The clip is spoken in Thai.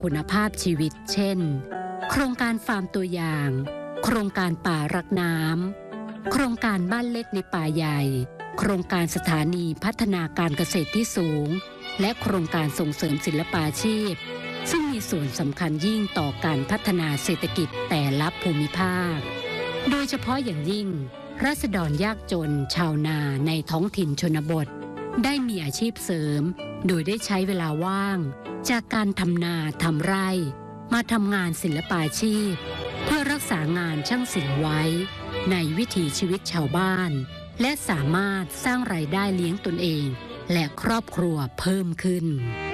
คุณภาพชีวิตเช่นโครงการฟาร์มตัวอย่างโครงการป่ารักน้ำโครงการบ้านเล็กในป่าใหญ่โครงการสถานีพัฒนาการเกษตรที่สูงและโครงการส่งเสริมศิลปาชีพซึ่งมีส่วนสำคัญยิ่งต่อการพัฒนาเศรษฐกิจแต่ละภูมิภาคโดยเฉพาะอย่างยิ่งราษฎรยากจนชาวนาในท้องถิ่นชนบทได้มีอาชีพเสริมโดยได้ใช้เวลาว่างจากการทำนาทำไร่มาทำงานศิลปาชีพเพื่อรักษางานช่างศิลป์ไว้ในวิถีชีวิตชาวบ้านและสามารถสร้างรายได้เลี้ยงตนเองและครอบครัวเพิ่มขึ้น